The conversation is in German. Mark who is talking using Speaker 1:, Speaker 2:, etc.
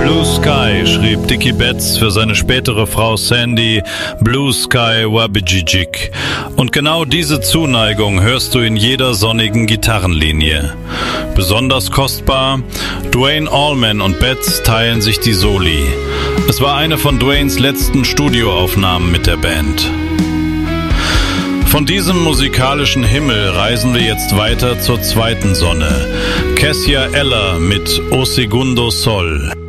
Speaker 1: Blue Sky schrieb Dickie Betts für seine spätere Frau Sandy Blue Sky Wabijijik. Und genau diese Zuneigung hörst du in jeder sonnigen Gitarrenlinie. Besonders kostbar, Duane Allman und Betts teilen sich die Soli. Es war eine von Duanes letzten Studioaufnahmen mit der Band. Von diesem musikalischen Himmel reisen wir jetzt weiter zur zweiten Sonne. Cassia Eller mit O Segundo Sol.